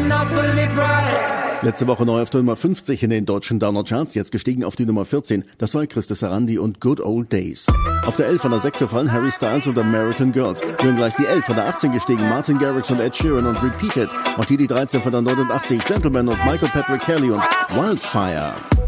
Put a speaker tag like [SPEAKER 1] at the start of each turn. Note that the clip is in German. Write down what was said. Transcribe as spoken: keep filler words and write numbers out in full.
[SPEAKER 1] Letzte Woche neu auf der Nummer fünfzig in den deutschen Downer-Charts, jetzt gestiegen auf die Nummer vierzehn. Das war Christa Sarandi und Good Old Days. Auf der elf von der sechs gefallen Harry Styles und American Girls. Nun gleich die elf von der achtzehn gestiegen Martin Garrix und Ed Sheeran und Repeated. Und die die dreizehn von der neunundachtzig Gentleman und Michael Patrick Kelly und Wildfire.